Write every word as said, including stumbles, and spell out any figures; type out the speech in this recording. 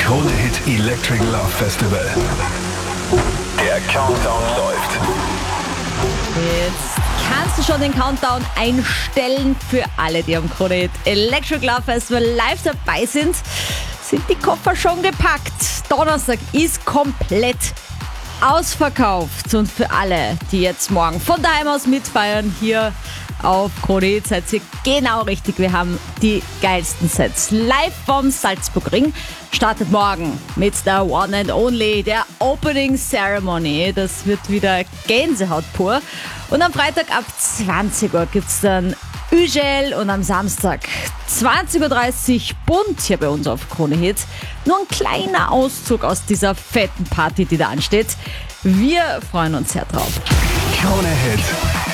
Krone Hit Electric Love Festival. Der Countdown läuft. Jetzt kannst du schon den Countdown einstellen für alle, die am Krone Hit Electric Love Festival live dabei sind. Sind die Koffer schon gepackt? Donnerstag ist komplett ausverkauft. Und für alle, die jetzt morgen von daheim aus mitfeiern, hier auf Krone Hit seid ihr genau richtig. Wir haben die geilsten Sets. Live vom Salzburgring startet morgen mit der One and Only, der Opening Ceremony. Das wird wieder Gänsehaut pur. Und am Freitag ab zwanzig Uhr gibt es dann Ügel und am Samstag zwanzig Uhr dreißig bunt hier bei uns auf Krone Hit. Nur ein kleiner Auszug aus dieser fetten Party, die da ansteht. Wir freuen uns sehr drauf. Krone Hit.